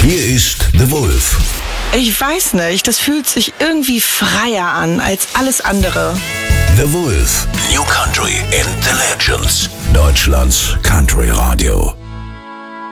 Hier ist The Wolf. Ich weiß nicht, das fühlt sich irgendwie freier an als alles andere. The Wolf. New Country in the Legends. Deutschlands Country Radio.